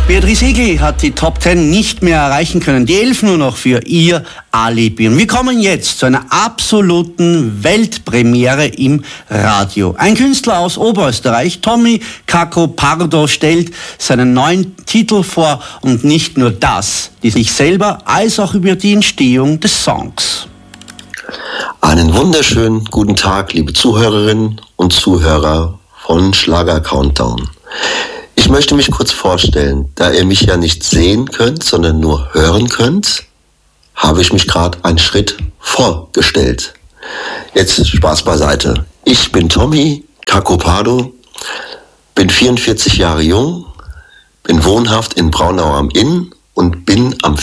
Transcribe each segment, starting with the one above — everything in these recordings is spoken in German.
Beatrice Egli hat die Top 10 nicht mehr erreichen können. Die 11 nur noch für ihr Alibi. Und wir kommen jetzt zu einer absoluten Weltpremiere im Radio. Ein Künstler aus Oberösterreich, Tommy Kako Pardo, stellt seinen neuen Titel vor. Und nicht nur das, die sich selber als auch über die Entstehung des Songs. Einen wunderschönen guten Tag, liebe Zuhörerinnen und Zuhörer von Schlager Countdown. Ich möchte mich kurz vorstellen. Da ihr mich ja nicht sehen könnt, sondern nur hören könnt, habe ich mich gerade einen Schritt vorgestellt. Jetzt Spaß beiseite. Ich bin Tommy Kako Pardo, bin 44 Jahre jung, bin wohnhaft in Braunau am Inn und bin am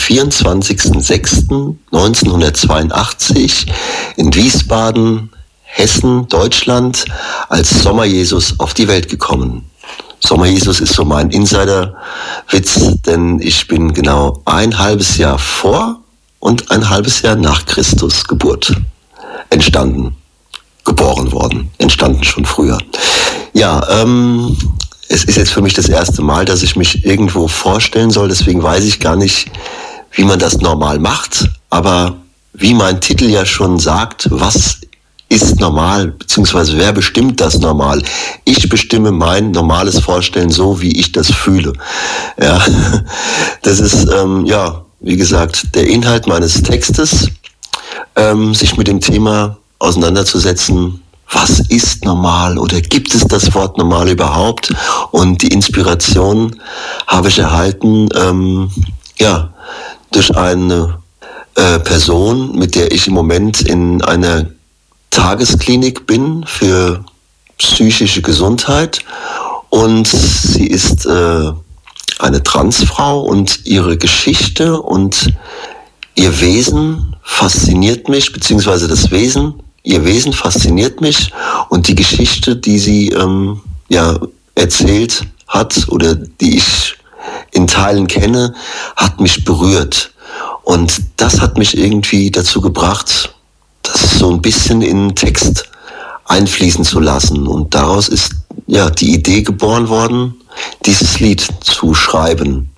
24.06.1982 in Wiesbaden, Hessen, Deutschland als Sommer-Jesus auf die Welt gekommen. Sommer-Jesus ist so mein Insider-Witz, denn ich bin genau ein halbes Jahr vor und ein halbes Jahr nach Christus Geburt entstanden. Geboren worden, entstanden schon früher. Ja, es ist jetzt für mich das erste Mal, dass ich mich irgendwo vorstellen soll, deswegen weiß ich gar nicht, wie man das normal macht, aber wie mein Titel ja schon sagt, was ist normal, beziehungsweise wer bestimmt das normal? Ich bestimme mein normales Vorstellen so, wie ich das fühle. Ja, das ist, wie gesagt, der Inhalt meines Textes, sich mit dem Thema auseinanderzusetzen, was ist normal oder gibt es das Wort normal überhaupt? Und die Inspiration habe ich erhalten, durch eine Person, mit der ich im Moment in einer Tagesklinik bin für psychische Gesundheit, und sie ist eine Transfrau und ihre Geschichte und ihr Wesen fasziniert mich, beziehungsweise ihr Wesen fasziniert mich, und die Geschichte, die sie erzählt hat oder die ich in Teilen kenne, hat mich berührt, und das hat mich irgendwie dazu gebracht, das so ein bisschen in den Text einfließen zu lassen. Und daraus ist die Idee geboren worden, dieses Lied zu schreiben.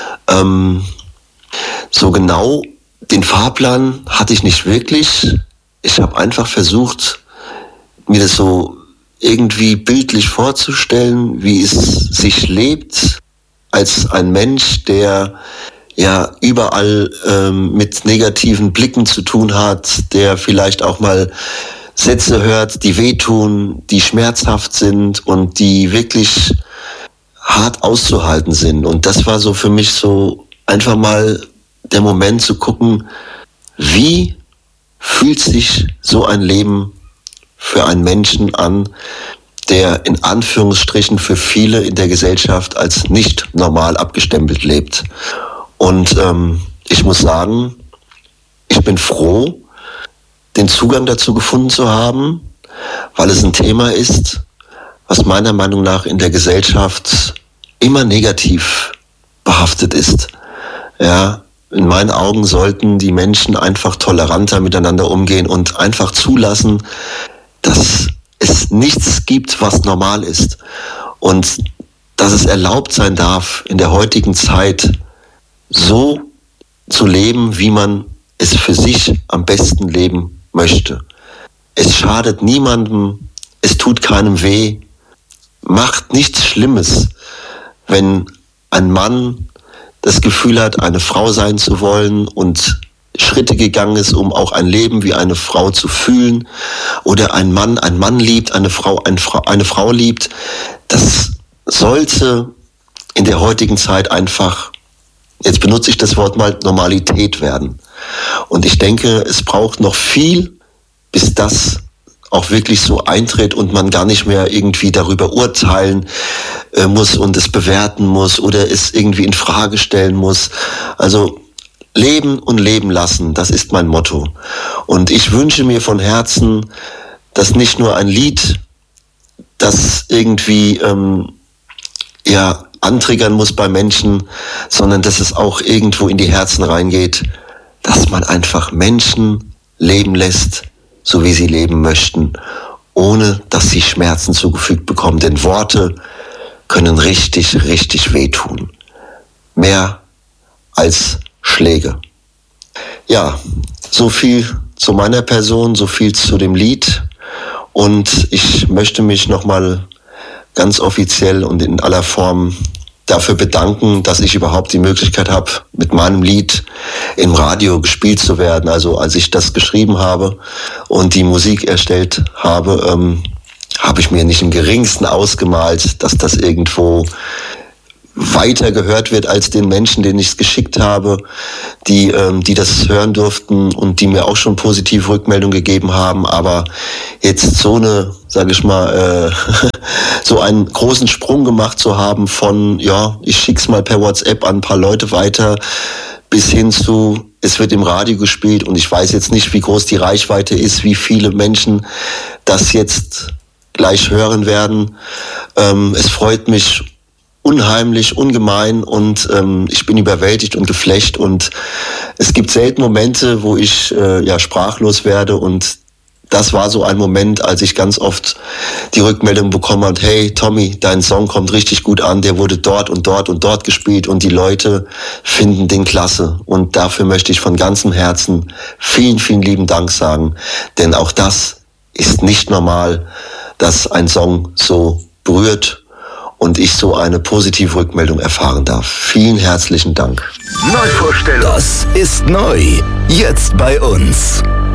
So genau den Fahrplan hatte ich nicht wirklich. Ich habe einfach versucht, mir das so irgendwie bildlich vorzustellen, wie es sich lebt als ein Mensch, der überall mit negativen Blicken zu tun hat, der vielleicht auch mal Sätze hört, die wehtun, die schmerzhaft sind und die wirklich hart auszuhalten sind. Und das war so für mich so einfach mal der Moment zu gucken, wie fühlt sich so ein Leben für einen Menschen an, der in Anführungsstrichen für viele in der Gesellschaft als nicht normal abgestempelt lebt. Und ich muss sagen, ich bin froh, den Zugang dazu gefunden zu haben, weil es ein Thema ist, was meiner Meinung nach in der Gesellschaft immer negativ behaftet ist. Ja, in meinen Augen sollten die Menschen einfach toleranter miteinander umgehen und einfach zulassen, dass es nichts gibt, was normal ist. Und dass es erlaubt sein darf, in der heutigen Zeit so zu leben, wie man es für sich am besten leben möchte. Es schadet niemandem, es tut keinem weh, macht nichts Schlimmes, wenn ein Mann das Gefühl hat, eine Frau sein zu wollen und Schritte gegangen ist, um auch ein Leben wie eine Frau zu fühlen, oder ein Mann liebt, eine Frau liebt. Das sollte in der heutigen Zeit einfach, jetzt benutze ich das Wort mal, Normalität werden. Und ich denke, es braucht noch viel, bis das auch wirklich so eintritt und man gar nicht mehr irgendwie darüber urteilen muss und es bewerten muss oder es irgendwie in Frage stellen muss. Also leben und leben lassen, das ist mein Motto. Und ich wünsche mir von Herzen, dass nicht nur ein Lied, das irgendwie antriggern muss bei Menschen, sondern dass es auch irgendwo in die Herzen reingeht, dass man einfach Menschen leben lässt, so wie sie leben möchten, ohne dass sie Schmerzen zugefügt bekommen. Denn Worte können richtig, richtig wehtun. mehr als Schläge. Ja, so viel zu meiner Person, so viel zu dem Lied. Und ich möchte mich nochmal ganz offiziell und in aller Form dafür bedanken, dass ich überhaupt die Möglichkeit habe, mit meinem Lied im Radio gespielt zu werden. Also als ich das geschrieben habe und die Musik erstellt habe, habe ich mir nicht im geringsten ausgemalt, dass das irgendwo weiter gehört wird als den Menschen, denen ich es geschickt habe, die das hören durften und die mir auch schon positive Rückmeldungen gegeben haben. Aber jetzt so eine, sage ich mal, so einen großen Sprung gemacht zu haben von, ja, ich schick's mal per WhatsApp an ein paar Leute weiter, bis hin zu, es wird im Radio gespielt und ich weiß jetzt nicht, wie groß die Reichweite ist, wie viele Menschen das jetzt gleich hören werden. Es freut mich unheimlich, ungemein und ich bin überwältigt und geflasht und es gibt selten Momente, wo ich sprachlos werde und das war so ein Moment, als ich ganz oft die Rückmeldung bekommen habe, hey Tommy, dein Song kommt richtig gut an, der wurde dort und dort und dort gespielt und die Leute finden den klasse und dafür möchte ich von ganzem Herzen vielen, vielen lieben Dank sagen, denn auch das ist nicht normal, dass ein Song so berührt und ich so eine positive Rückmeldung erfahren darf. Vielen herzlichen Dank. Neuvorstellung. Das ist neu. Jetzt bei uns.